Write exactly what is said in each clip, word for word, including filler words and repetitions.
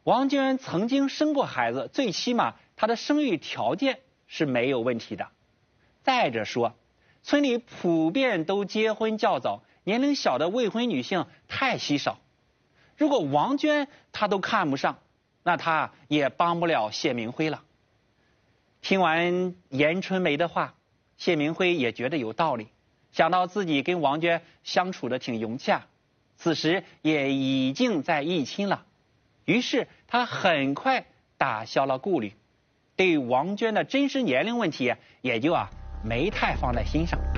王娟曾经生过孩子，最起码她的生育条件是没有问题的。再者说，村里普遍都结婚较早，年龄小的未婚女性太稀少。如果王娟她都看不上，那她也帮不了谢明辉了。听完严春梅的话，谢明辉也觉得有道理，想到自己跟王娟相处的挺融洽，此时也已经在议亲了，于是他很快打消了顾虑，对王娟的真实年龄问题也就啊没太放在心上。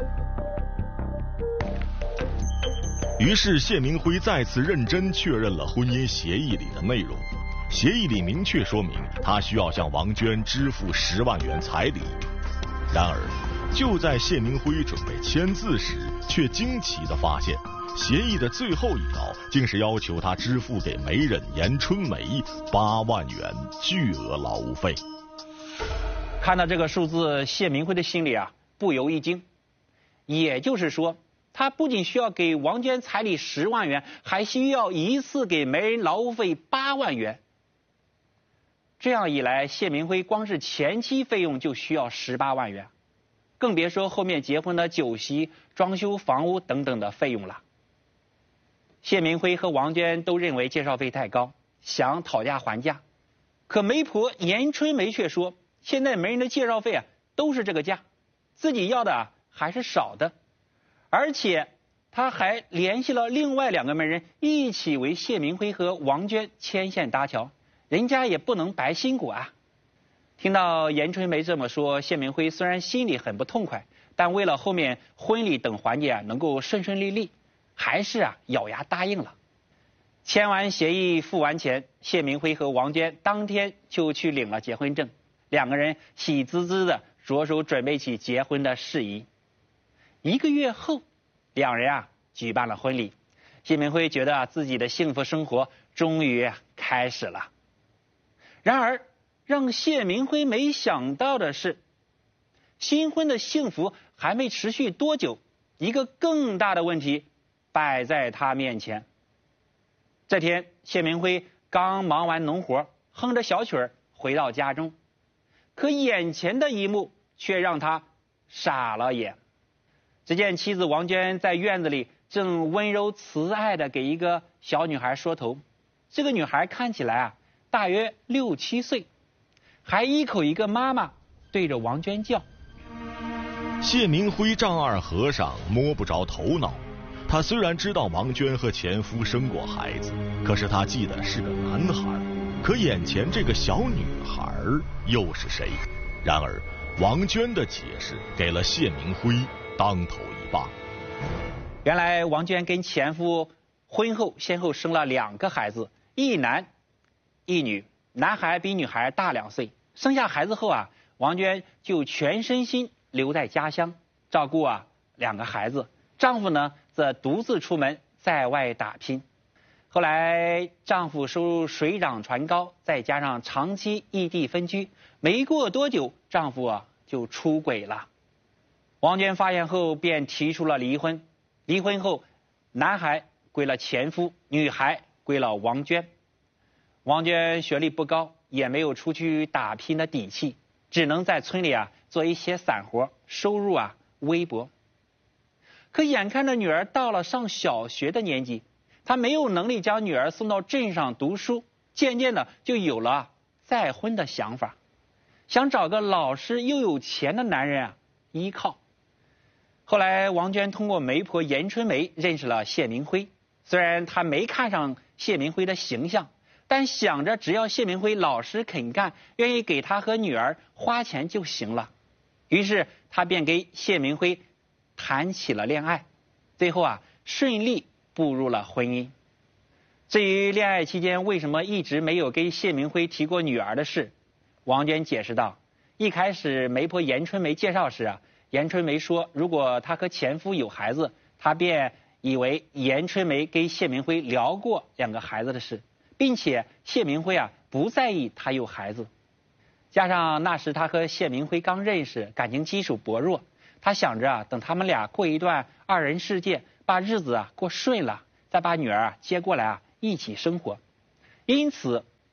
于是谢明辉再次认真确认了婚姻协议里的内容。协议里明确说明，他需要向王娟支付十万元彩礼。然而，就在谢明辉准备签字时，却惊奇地发现，协议的最后一条竟是要求他支付给媒人严春梅八万元巨额劳务费。 看到这个数字，谢明辉的心里啊不由一惊。也就是说，他不仅需要给王娟彩礼十万元，还需要一次给媒人劳务费八万元。这样一来，谢明辉光是前期费用就需要十八万元，更别说后面结婚的酒席、装修房屋等等的费用了。谢明辉和王娟都认为介绍费太高，想讨价还价，可媒婆严春梅却说，现在媒人的介绍费啊都是这个价，自己要的啊还是少的，而且他还联系了另外两个媒人一起为谢明辉和王娟牵线搭桥，人家也不能白辛苦啊。听到严春梅这么说，谢明辉虽然心里很不痛快，但为了后面婚礼等环节啊能够顺顺利利，还是啊咬牙答应了。签完协议付完钱，谢明辉和王娟当天就去领了结婚证，两个人喜滋滋的着手准备起结婚的事宜。一个月后，两人啊举办了婚礼。谢明辉觉得啊自己的幸福生活终于开始了。然而让谢明辉没想到的是，新婚的幸福还没持续多久，一个更大的问题摆在他面前。这天，谢明辉刚忙完农活，哼着小曲儿回到家中，可眼前的一幕却让他傻了眼。只见妻子王娟在院子里正温柔慈爱地给一个小女孩梳头，这个女孩看起来啊大约六七岁，还一口一个妈妈对着王娟叫。 谢明辉丈二和尚摸不着头脑，他虽然知道王娟和前夫生过孩子，可是他记得是个男孩，可眼前这个小女孩又是谁？然而王娟的解释给了谢明辉当头一棒。 原来王娟跟前夫婚后先后生了两个孩子，一男一女，男孩比女孩大两岁。生下孩子后啊，王娟就全身心留在家乡照顾啊两个孩子，丈夫呢则独自出门在外打拼。后来丈夫收入水涨船高，再加上长期异地分居，没过多久丈夫啊就出轨了。王娟发现后便提出了离婚，离婚后男孩归了前夫，女孩归了王娟。王娟学历不高，也没有出去打拼的底气，只能在村里啊做一些散活，收入啊微薄。可眼看着女儿到了上小学的年纪，她没有能力将女儿送到镇上读书，渐渐的就有了再婚的想法，想找个老实又有钱的男人啊依靠。后来王娟通过媒婆严春梅认识了谢明辉，虽然她没看上谢明辉的形象，但想着只要谢明辉老实肯干，愿意给他和女儿花钱就行了，于是她便跟谢明辉谈起了恋爱，最后啊顺利步入了婚姻。至于恋爱期间为什么一直没有跟谢明辉提过女儿的事，王娟解释道，一开始媒婆严春梅介绍时啊，严春梅说如果她和前夫有孩子，她便以为严春梅跟谢明辉聊过两个孩子的事，并且谢明辉啊不在意她有孩子。加上那时她和谢明辉刚认识，感情基础薄弱，她想着啊等他们俩过一段二人世界，把日子啊过顺了，再把女儿啊接过来啊一起生活。因此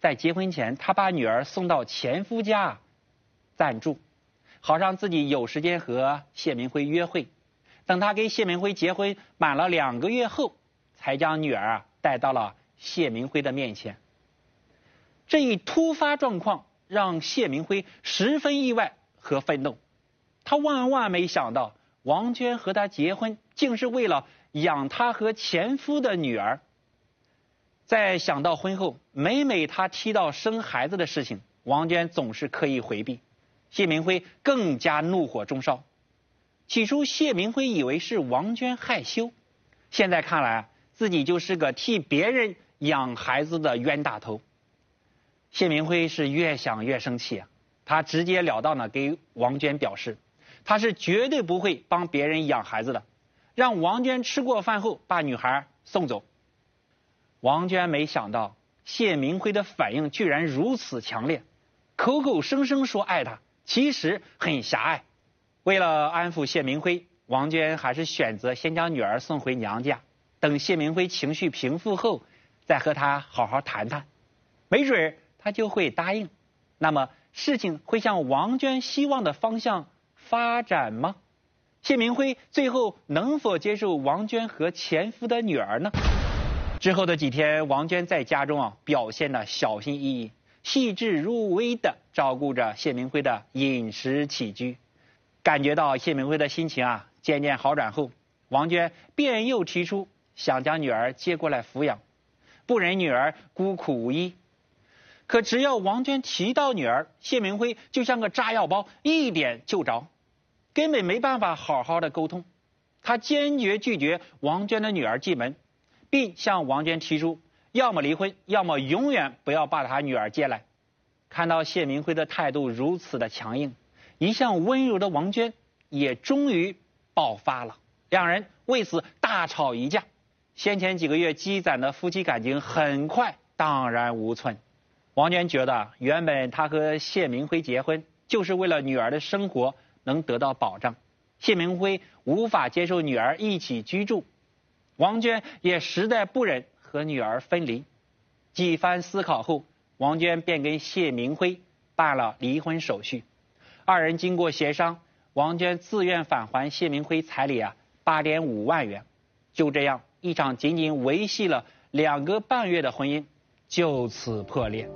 在结婚前，他把女儿送到前夫家暂住，好让自己有时间和谢明辉约会。等他跟谢明辉结婚满了两个月后，才将女儿啊带到了谢明辉的面前。这一突发状况让谢明辉十分意外和愤怒，他万万没想到王娟和他结婚竟是为了养他和前夫的女儿。在想到婚后，每每他提到生孩子的事情，王娟总是刻意回避，谢明辉更加怒火中烧。起初谢明辉以为是王娟害羞，现在看来啊，自己就是个替别人养孩子的冤大头。谢明辉是越想越生气啊，他直截了当的给王娟表示，他是绝对不会帮别人养孩子的，让王娟吃过饭后把女孩送走。王娟没想到谢明辉的反应居然如此强烈，口口声声说爱他，其实很狭隘。为了安抚谢明辉，王娟还是选择先将女儿送回娘家，等谢明辉情绪平复后再和他好好谈谈，没准他就会答应。那么事情会向王娟希望的方向发展吗？谢明辉最后能否接受王娟和前夫的女儿呢？之后的几天，王娟在家中啊表现得小心翼翼、细致入微地照顾着谢明辉的饮食起居。感觉到谢明辉的心情啊渐渐好转后，王娟便又提出想将女儿接过来抚养，不忍女儿孤苦无依。可只要王娟提到女儿，谢明辉就像个炸药包，一点就着，根本没办法好好的沟通。他坚决拒绝王娟的女儿进门，并向王娟提出要么离婚，要么永远不要把他女儿接来。看到谢明辉的态度如此的强硬，一向温柔的王娟也终于爆发了，两人为此大吵一架。先前几个月积攒的夫妻感情很快荡然无存。王娟觉得原本她和谢明辉结婚就是为了女儿的生活能得到保障，谢明辉无法接受女儿一起居住，王娟也实在不忍和女儿分离。几番思考后，王娟便跟谢明辉办了离婚手续。二人经过协商，王娟自愿返还谢明辉彩礼啊八点五万元。就这样，一场仅仅维系了两个半月的婚姻就此破裂。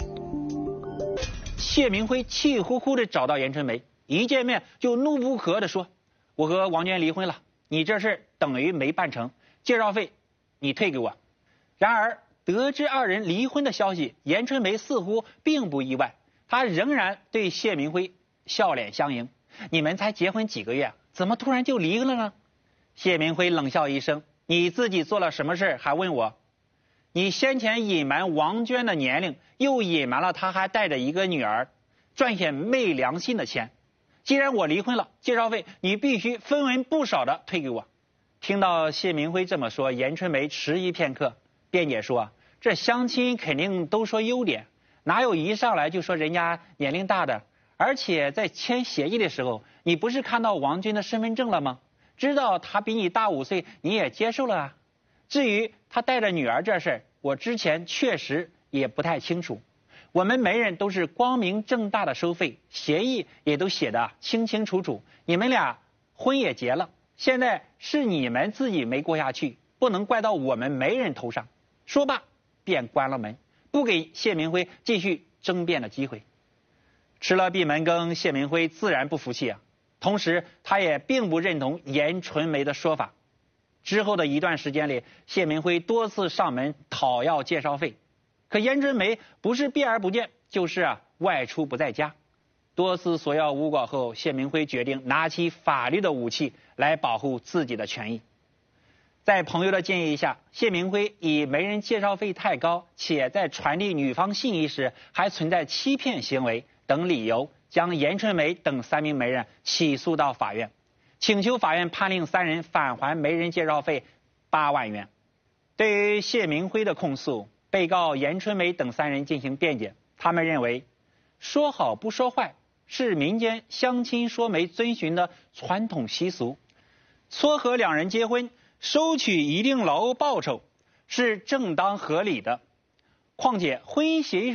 谢明辉气呼呼地找到严春梅，一见面就怒不可遏地说：“我和王娟离婚了，你这事等于没办成，介绍费你退给我。”然而得知二人离婚的消息，严春梅似乎并不意外，她仍然对谢明辉笑脸相迎：“你们才结婚几个月，怎么突然就离了呢？”谢明辉冷笑一声：“你自己做了什么事还问我？你先前隐瞒王娟的年龄，又隐瞒了她还带着一个女儿，赚些昧良心的钱。既然我离婚了，介绍费你必须分文不少的退给我。”听到谢明辉这么说，严春梅迟疑片刻，辩解说：“这相亲肯定都说优点，哪有一上来就说人家年龄大的？而且在签协议的时候，你不是看到王娟的身份证了吗？知道她比你大五岁，你也接受了啊。至于她带着女儿这事儿，我之前确实也不太清楚。我们媒人都是光明正大的收费，协议也都写得清清楚楚。你们俩婚也结了，现在是你们自己没过下去，不能怪到我们媒人头上。”说罢便关了门，不给谢明辉继续争辩的机会。吃了闭门羹，谢明辉自然不服气啊，同时他也并不认同严春梅的说法。之后的一段时间里，谢明辉多次上门讨要介绍费，可严春梅不是避而不见，就是啊外出不在家。多次索要无果后，谢明辉决定拿起法律的武器来保护自己的权益。在朋友的建议下，谢明辉以媒人介绍费太高，且在传递女方信息时还存在欺骗行为等理由，将严春梅等三名媒人起诉到法院，请求法院判令三人返还媒人介绍费八万元。对于谢明辉的控诉，被告严春梅等三人进行辩解，他们认为说好不说坏是民间相亲说媒遵循的传统习俗，撮合两人结婚收取一定劳务报酬是正当合理的。况且婚姻协议上